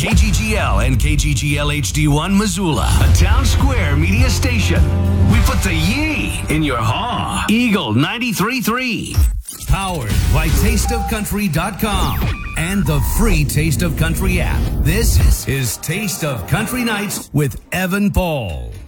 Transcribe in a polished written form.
KGGL and KGGL HD1 Missoula, a Town Square media station. We put the yee in your haw. Eagle 93.3. Powered by TasteOfCountry.com and the free Taste of Country app. This is Taste of Country Nights with Evan Paul.